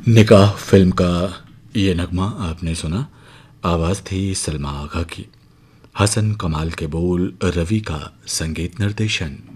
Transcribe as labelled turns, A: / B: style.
A: निकाह फिल्म का ये नगमा आपने सुना। आवाज़ थी सलमा आगा की। हसन कमाल के बोल, रवि का संगीत निर्देशन।